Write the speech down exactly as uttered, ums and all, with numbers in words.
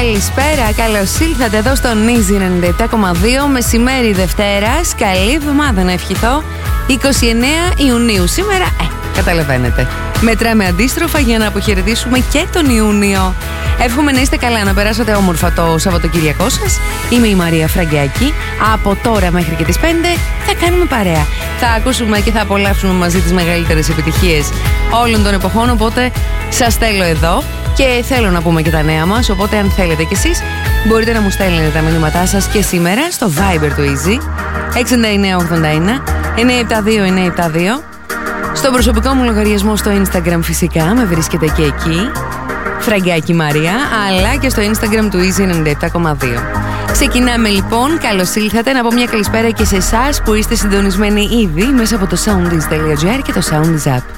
καλησπέρα. Καλώς ήλθατε εδώ στο Νίζι ενενήντα επτά κόμμα δύο. Μεσημέρι Δευτέρας. Καλή εβδομάδα να ευχηθώ. είκοσι εννέα Ιουνίου. Σήμερα, ε, καταλαβαίνετε. Μετράμε αντίστροφα για να αποχαιρετήσουμε και τον Ιούνιο. Εύχομαι να είστε καλά, να περάσετε όμορφα το Σαββατοκυριακό σας. Είμαι η Μαρία Φραγκιάκη. Από τώρα μέχρι και τις πέντε θα κάνουμε παρέα. Θα ακούσουμε και θα απολαύσουμε μαζί τις μεγαλύτερες επιτυχίες όλων των εποχών. Οπότε σας στέλνω εδώ και θέλω να πούμε και τα νέα μας. Οπότε αν θέλετε κι εσείς μπορείτε να μου στέλνετε τα μηνύματά σας και σήμερα στο Viber του Easy έξι εννιά ογδόντα ένα εννιά επτά δύο εννιά επτά δύο. Στον προσωπικό μου λογαριασμό στο Instagram φυσικά με βρίσκεται και εκεί, Φραγκιάκη Μαρία, αλλά και στο Instagram του Easy ενενήντα επτά κόμμα δύο. Ξεκινάμε λοιπόν, καλώς ήλθατε, να πω μια καλησπέρα και σε εσάς που είστε συντονισμένοι ήδη μέσα από το soundies τελεία gr και το Soundies App.